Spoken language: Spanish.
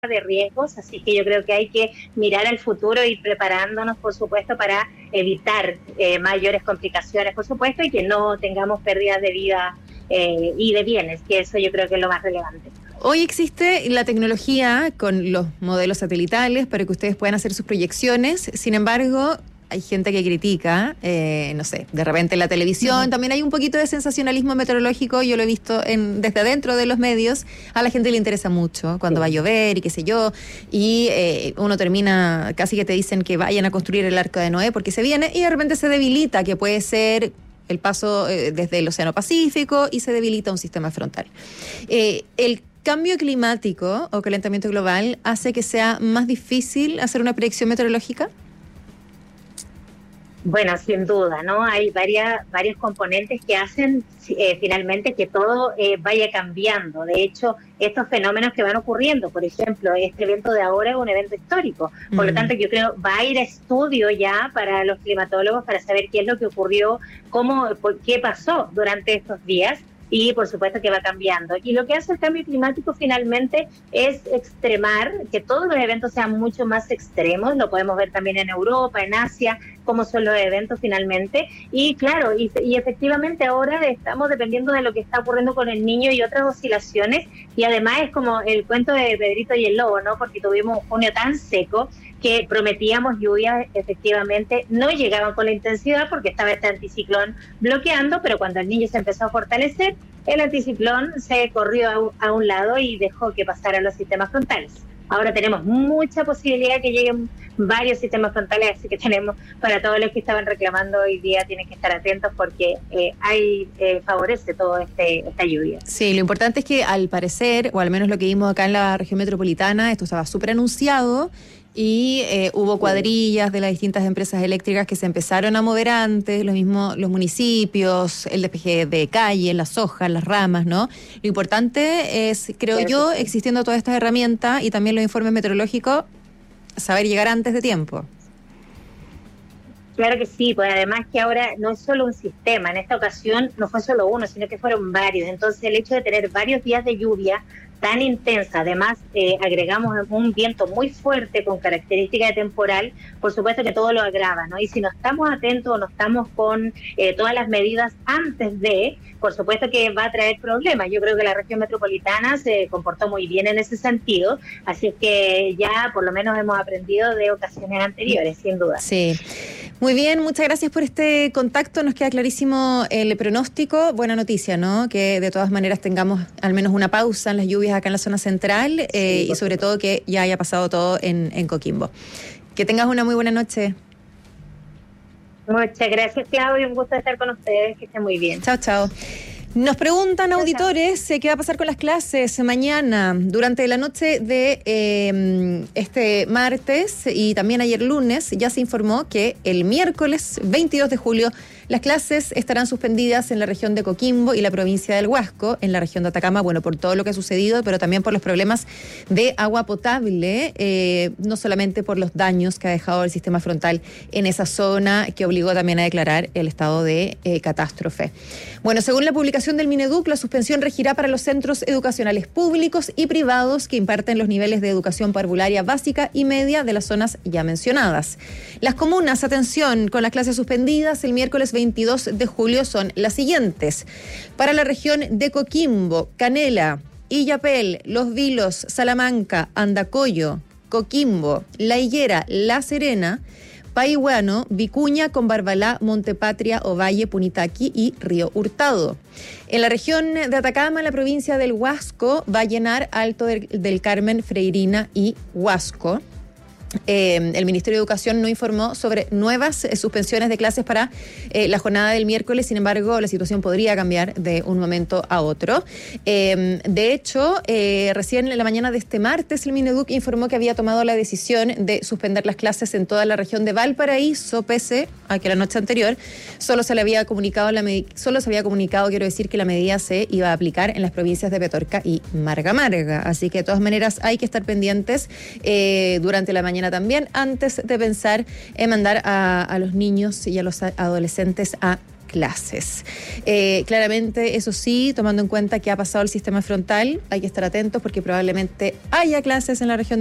de riesgos, así que yo creo que hay que mirar al futuro y ir preparándonos, por supuesto, para evitar mayores complicaciones, por supuesto, y que no tengamos pérdidas de vida y de bienes, que eso yo creo que es lo más relevante. Hoy existe la tecnología con los modelos satelitales para que ustedes puedan hacer sus proyecciones. Sin embargo, hay gente que critica, no sé, de repente en la televisión, también hay un poquito de sensacionalismo meteorológico, yo lo he visto desde adentro de los medios, a la gente le interesa mucho cuando va a llover y qué sé yo, y uno termina, casi que te dicen que vayan a construir el Arca de Noé porque se viene, y de repente se debilita, que puede ser el paso desde el Océano Pacífico, y se debilita un sistema frontal. El cambio climático o calentamiento global hace que sea más difícil hacer una predicción meteorológica. Bueno, sin duda, ¿no? Hay varios componentes que hacen finalmente que todo vaya cambiando. De hecho, estos fenómenos que van ocurriendo, por ejemplo, este evento de ahora es un evento histórico. Por lo tanto, yo creo va a ir a estudio ya para los climatólogos para saber qué es lo que ocurrió, qué pasó durante estos días. Y por supuesto que va cambiando. Y lo que hace el cambio climático finalmente es extremar, que todos los eventos sean mucho más extremos. Lo podemos ver también en Europa, en Asia, cómo son los eventos finalmente. Y claro, y efectivamente ahora estamos dependiendo de lo que está ocurriendo con el Niño y otras oscilaciones. Y además es como el cuento de Pedrito y el Lobo, ¿no? Porque tuvimos un junio tan seco que prometíamos lluvias, efectivamente no llegaban con la intensidad porque estaba este anticiclón bloqueando, pero cuando el Niño se empezó a fortalecer, el anticiclón se corrió a un lado y dejó que pasaran los sistemas frontales. Ahora tenemos mucha posibilidad de que lleguen varios sistemas frontales, así que tenemos, para todos los que estaban reclamando hoy día, tienen que estar atentos porque favorece todo esta lluvia. Sí, lo importante es que al parecer, o al menos lo que vimos acá en la región metropolitana, esto estaba súper anunciado, y hubo cuadrillas de las distintas empresas eléctricas que se empezaron a mover antes, lo mismo los municipios, el DPG de calle, las hojas, las ramas, ¿no? Lo importante es, creo yo, existiendo todas estas herramientas y también los informes meteorológicos, saber llegar antes de tiempo. Claro que sí, pues además que ahora no es solo un sistema, en esta ocasión no fue solo uno, sino que fueron varios. Entonces el hecho de tener varios días de lluvia tan intensa, además agregamos un viento muy fuerte con característica de temporal, por supuesto que todo lo agrava, ¿no? Y si no estamos atentos o no estamos con todas las medidas antes de, por supuesto que va a traer problemas. Yo creo que la región metropolitana se comportó muy bien en ese sentido, así es que ya por lo menos hemos aprendido de ocasiones anteriores, sin duda. Sí. Muy bien, muchas gracias por este contacto, nos queda clarísimo el pronóstico. Buena noticia, ¿no? Que de todas maneras tengamos al menos una pausa en las lluvias acá en la zona central, y sobre todo que ya haya pasado todo en Coquimbo. Que tengas una muy buena noche. Muchas gracias, Claudio, un gusto estar con ustedes, que estén muy bien. Chao, chao. Nos preguntan auditores qué va a pasar con las clases mañana. Durante la noche de este martes y también ayer lunes ya se informó que el miércoles 22 de julio las clases estarán suspendidas en la región de Coquimbo y la provincia del Huasco, en la región de Atacama, bueno, por todo lo que ha sucedido, pero también por los problemas de agua potable, no solamente por los daños que ha dejado el sistema frontal en esa zona, que obligó también a declarar el estado de catástrofe. Bueno, según la publicación del Mineduc, la suspensión regirá para los centros educacionales públicos y privados que imparten los niveles de educación parvularia básica y media de las zonas ya mencionadas. Las comunas, atención, con las clases suspendidas el miércoles 22 de julio son las siguientes. Para la región de Coquimbo, Canela, Illapel, Los Vilos, Salamanca, Andacollo, Coquimbo, La Higuera, La Serena, Paihuano, Vicuña, Combarbalá, Montepatria, Ovalle, Punitaqui y Río Hurtado. En la región de Atacama, la provincia del Huasco va a llenar Alto del Carmen, Freirina y Huasco. El Ministerio de Educación no informó sobre nuevas suspensiones de clases para la jornada del miércoles. Sin embargo, la situación podría cambiar de un momento a otro. De hecho, recién en la mañana de este martes, el Mineduc informó que había tomado la decisión de suspender las clases en toda la región de Valparaíso, pese a que la noche anterior solo se había comunicado, quiero decir, que la medida se iba a aplicar en las provincias de Petorca y Marga Marga. Así que de todas maneras hay que estar pendientes durante la mañana también, antes de pensar en mandar a los niños y a los adolescentes a clases. Claramente, eso sí, tomando en cuenta que ha pasado el sistema frontal, hay que estar atentos porque probablemente haya clases en la región